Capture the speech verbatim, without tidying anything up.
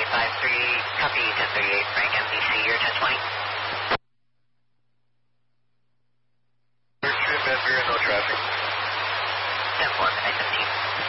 eight five three, copy ten thirty-eight, Frank M D C, you're ten twenty. Trip F zero, no traffic. ten four, midnight seventeen.